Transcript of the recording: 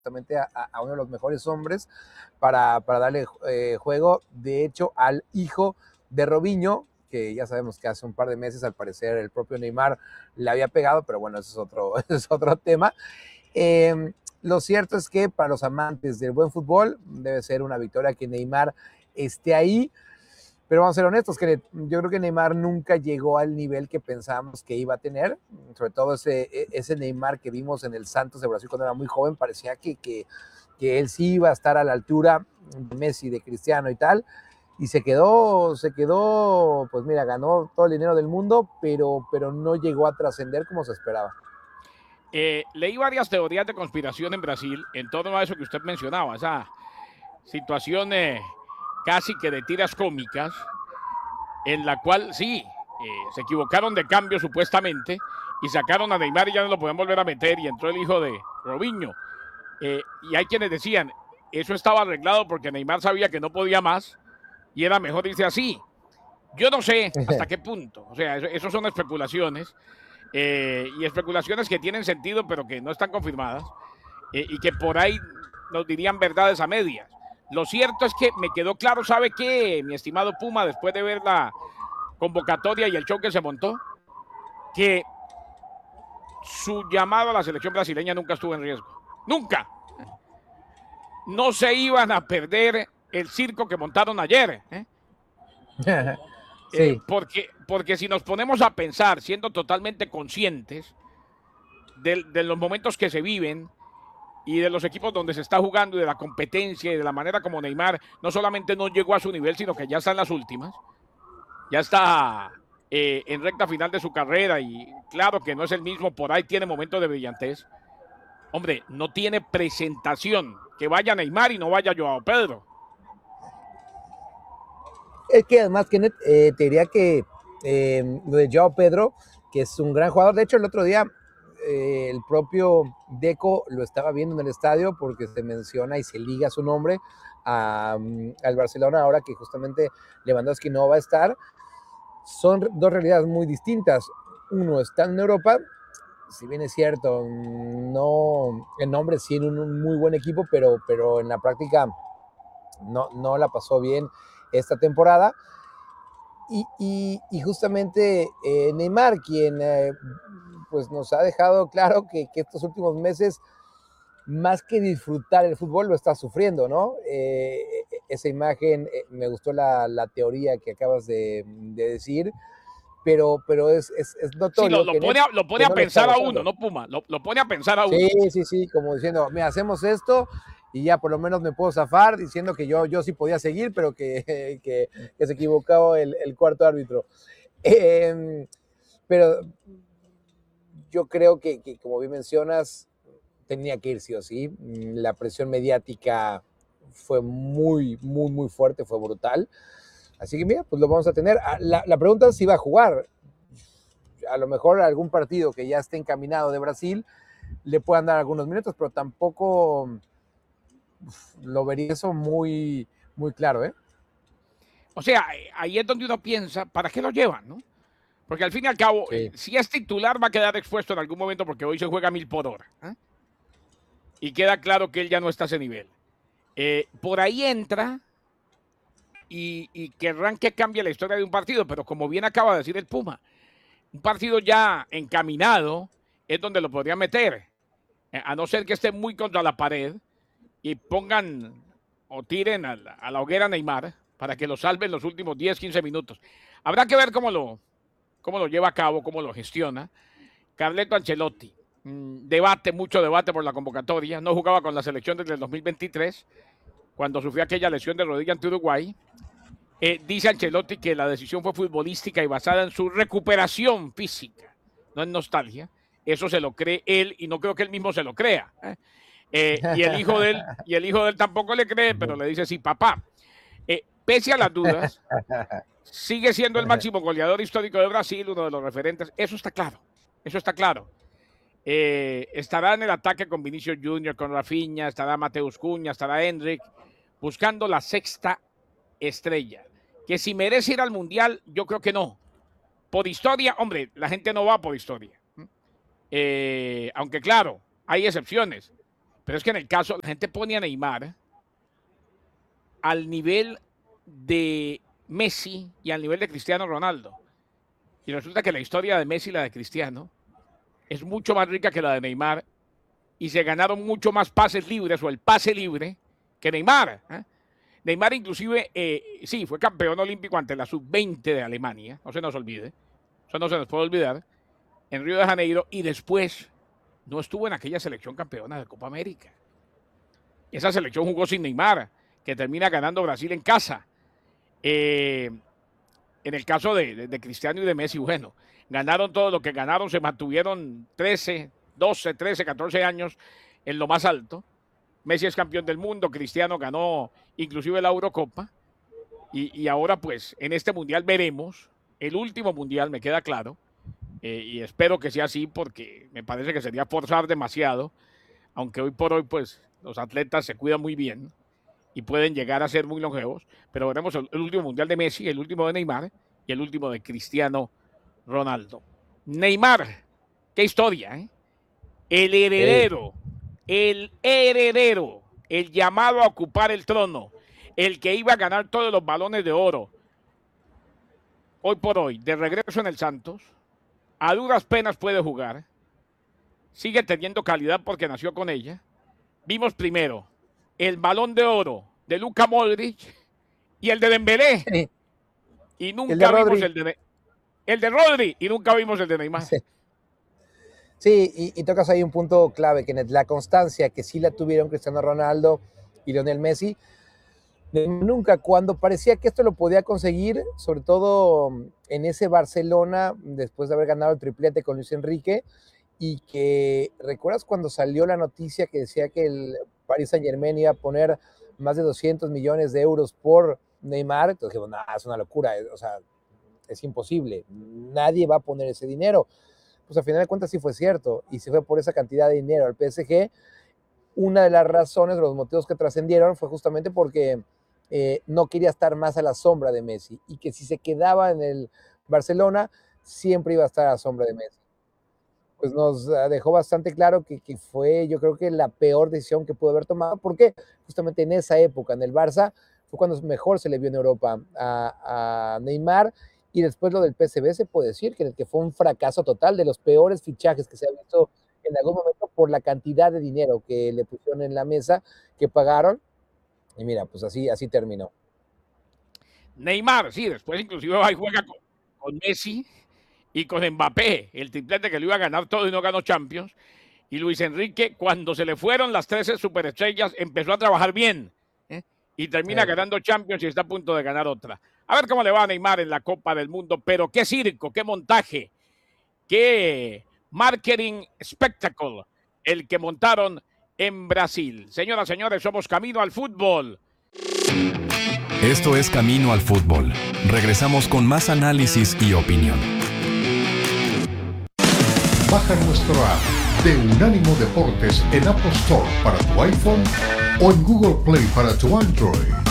justamente a uno de los mejores hombres para darle juego, de hecho, al hijo de Robinho, que ya sabemos que hace un par de meses, al parecer, el propio Neymar le había pegado, pero bueno, ese es otro tema. Lo cierto es que para los amantes del buen fútbol debe ser una victoria que Neymar esté ahí, pero vamos a ser honestos, que yo creo que Neymar nunca llegó al nivel que pensábamos que iba a tener, sobre todo ese Neymar que vimos en el Santos de Brasil cuando era muy joven, parecía que él sí iba a estar a la altura de Messi, de Cristiano y tal, y se quedó, pues mira, ganó todo el dinero del mundo, pero no llegó a trascender como se esperaba. Leí varias teorías de conspiración en Brasil en torno a eso que usted mencionaba, esa situación casi que de tiras cómicas, en la cual sí, se equivocaron de cambio supuestamente y sacaron a Neymar y ya no lo podían volver a meter y entró el hijo de Robinho. Y hay quienes decían, eso estaba arreglado porque Neymar sabía que no podía más y era mejor irse así. Yo no sé hasta qué punto, o sea, eso son especulaciones y especulaciones que tienen sentido pero que no están confirmadas y que por ahí nos dirían verdades a medias. Lo cierto es que me quedó claro, ¿sabe qué, mi estimado Puma, después de ver la convocatoria y el show que se montó? Que su llamado a la selección brasileña nunca estuvo en riesgo. Nunca. No se iban a perder el circo que montaron ayer. Sí. Porque si nos ponemos a pensar, siendo totalmente conscientes de los momentos que se viven y de los equipos donde se está jugando y de la competencia y de la manera como Neymar no solamente no llegó a su nivel, sino que ya está en las últimas, ya está en recta final de su carrera y claro que no es el mismo, por ahí tiene momentos de brillantez. Hombre, no tiene presentación que vaya Neymar y no vaya Joao Pedro. Es que además, Kenneth, te diría que lo de Joao Pedro, que es un gran jugador, de hecho el otro día el propio Deco lo estaba viendo en el estadio porque se menciona y se liga su nombre al Barcelona ahora que justamente Lewandowski no va a estar. Son dos realidades muy distintas. Uno está en Europa, si bien es cierto, no el nombre sí en un muy buen equipo, pero en la práctica no la pasó bien esta temporada. Y justamente Neymar, quien pues nos ha dejado claro que estos últimos meses, más que disfrutar el fútbol, lo está sufriendo, ¿no? Esa imagen, me gustó la teoría que acabas de decir, pero es Sí, notorio lo pone que a no lo está pensar a uno, gozando. no Puma, lo pone a pensar a uno. Sí, como diciendo, mira, hacemos esto y ya por lo menos me puedo zafar diciendo que yo sí podía seguir, pero que se equivocó el cuarto árbitro. Pero yo creo que, como bien mencionas, tenía que ir sí o sí. La presión mediática fue muy fuerte, fue brutal. Así que mira, pues lo vamos a tener. La pregunta es si va a jugar. A lo mejor algún partido que ya esté encaminado de Brasil le puedan dar algunos minutos, pero tampoco lo vería eso muy claro, ¿eh? O sea, ahí es donde uno piensa, ¿para qué lo llevan, no? Porque al fin y al cabo, Sí. si es titular va a quedar expuesto en algún momento porque hoy se juega 1000 por hora. Y queda claro que él ya no está a ese nivel. Por ahí entra y querrán que cambie la historia de un partido, pero como bien acaba de decir el Puma, un partido ya encaminado es donde lo podrían meter, a no ser que esté muy contra la pared y pongan o tiren a la hoguera a Neymar para que lo salven los últimos 10, 15 minutos. Habrá que ver cómo lo lleva a cabo, cómo lo gestiona. Carleto Ancelotti, mucho debate por la convocatoria, no jugaba con la selección desde el 2023, cuando sufrió aquella lesión de rodilla ante Uruguay. Dice Ancelotti que la decisión fue futbolística y basada en su recuperación física, no en nostalgia. Eso se lo cree él y no creo que él mismo se lo crea. Y el hijo de él tampoco le cree, pero le dice sí, papá. Pese a las dudas, sigue siendo el máximo goleador histórico de Brasil, uno de los referentes. Eso está claro. Eso está claro. Estará en el ataque con Vinicius Junior, con Rafinha, estará Mateus Cunha, estará Endrick, buscando la sexta estrella. Que si merece ir al Mundial, yo creo que no. Por historia, hombre, la gente no va por historia. Aunque claro, hay excepciones. Pero es que en el caso, la gente pone a Neymar al nivel de Messi y al nivel de Cristiano Ronaldo. Y resulta que la historia de Messi y la de Cristiano es mucho más rica que la de Neymar y se ganaron mucho más pases libres o el pase libre que Neymar. Neymar inclusive, sí, fue campeón olímpico ante la sub-20 de Alemania, no se nos olvide, eso no se nos puede olvidar, en Río de Janeiro, y después no estuvo en aquella selección campeona de Copa América. Esa selección jugó sin Neymar, que termina ganando Brasil en casa. En el caso de Cristiano y de Messi, bueno, ganaron todo lo que ganaron, se mantuvieron 13, 12, 13, 14 años en lo más alto. Messi es campeón del mundo, Cristiano ganó inclusive la Eurocopa, y ahora pues en este mundial veremos, el último mundial, me queda claro, y espero que sea así porque me parece que sería forzar demasiado, aunque hoy por hoy pues los atletas se cuidan muy bien y pueden llegar a ser muy longevos, pero veremos el último mundial de Messi, el último de Neymar y el último de Cristiano Ronaldo. Neymar, qué historia, ¿eh? El heredero, el llamado a ocupar el trono, el que iba a ganar todos los balones de oro. Hoy por hoy, de regreso en el Santos, a duras penas puede jugar, sigue teniendo calidad porque nació con ella. Vimos primero el balón de oro de Luka Modric y el de Dembélé. Sí. Y nunca vimos el de Rodri y nunca vimos el de Neymar. Sí. Sí, y tocas ahí un punto clave, que la constancia que sí la tuvieron Cristiano Ronaldo y Lionel Messi, nunca, cuando parecía que esto lo podía conseguir, sobre todo en ese Barcelona, después de haber ganado el triplete con Luis Enrique, y que, ¿recuerdas cuando salió la noticia que decía que el Paris Saint-Germain iba a poner más de 200 millones de euros por Neymar? Entonces dijimos, nah, es una locura, o sea, es imposible, nadie va a poner ese dinero. Pues al final de cuentas sí fue cierto, y se fue por esa cantidad de dinero al PSG. Una de las razones, de los motivos que trascendieron fue justamente porque no quería estar más a la sombra de Messi, y que si se quedaba en el Barcelona, siempre iba a estar a la sombra de Messi. Pues nos dejó bastante claro que fue, yo creo que la peor decisión que pudo haber tomado, porque justamente en esa época, en el Barça, fue cuando mejor se le vio en Europa a Neymar. Y después lo del PSV se puede decir que fue un fracaso total, de los peores fichajes que se ha visto en algún momento, por la cantidad de dinero que le pusieron en la mesa, que pagaron, y mira, pues así terminó. Neymar, sí, después inclusive va y juega con Messi y con Mbappé, el triplete que le iba a ganar todo y no ganó Champions. Y Luis Enrique, cuando se le fueron las 13 superestrellas, empezó a trabajar bien, y termina ganando Champions y está a punto de ganar otra. A ver cómo le va a Neymar en la Copa del Mundo, pero qué circo, qué montaje, qué marketing spectacle el que montaron en Brasil. Señoras, señores, somos Camino al Fútbol. Esto es Camino al Fútbol. Regresamos con más análisis y opinión. Baja nuestro app de Unánimo Deportes en Apple Store para tu iPhone o en Google Play para tu Android.